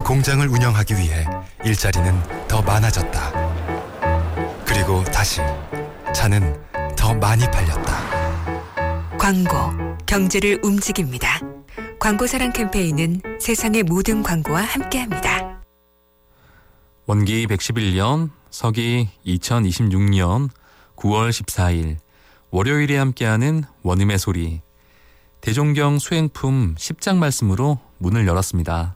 공장을 운영하기 위해 일자리는 더 많아졌다. 그리고 다시 차는 더 많이 팔렸다. 광고, 경제를 움직입니다. 광고사랑 캠페인은 세상의 모든 광고와 함께합니다. 원기 111년, 서기 2026년 9월 14일 월요일에 함께하는 원음의 소리, 대종경 수행품 10장 말씀으로 문을 열었습니다.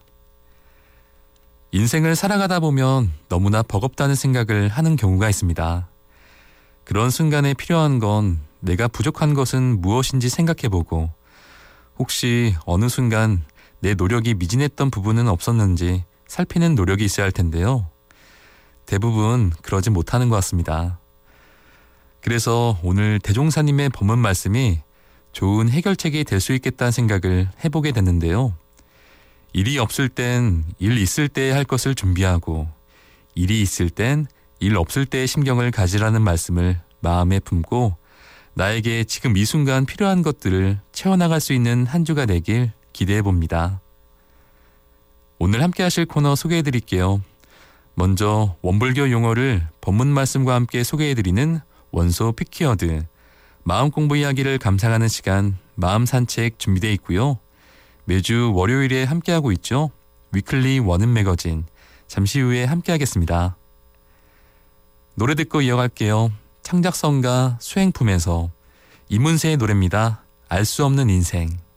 인생을 살아가다 보면 너무나 버겁다는 생각을 하는 경우가 있습니다. 그런 순간에 필요한 건 내가 부족한 것은 무엇인지 생각해보고 혹시 어느 순간 내 노력이 미진했던 부분은 없었는지 살피는 노력이 있어야 할 텐데요. 대부분 그러지 못하는 것 같습니다. 그래서 오늘 대종사님의 법문 말씀이 좋은 해결책이 될 수 있겠다는 생각을 해보게 됐는데요. 일이 없을 땐 일 있을 때 할 것을 준비하고 일이 있을 땐 일 없을 때의 심경을 가지라는 말씀을 마음에 품고 나에게 지금 이 순간 필요한 것들을 채워나갈 수 있는 한 주가 되길 기대해 봅니다. 오늘 함께 하실 코너 소개해 드릴게요. 먼저 원불교 용어를 법문 말씀과 함께 소개해 드리는 원소 피키워드, 마음 공부 이야기를 감상하는 시간 마음 산책 준비되어 있고요. 매주 월요일에 함께하고 있죠. 위클리 원음 매거진, 잠시 후에 함께하겠습니다. 노래 듣고 이어갈게요. 창작성가 수행품에서 이문세의 노래입니다. 알 수 없는 인생.